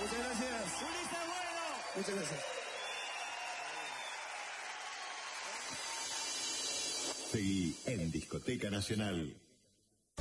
Muchas gracias. Ulises Bueno. Muchas gracias. Seguí en Discoteca Nacional.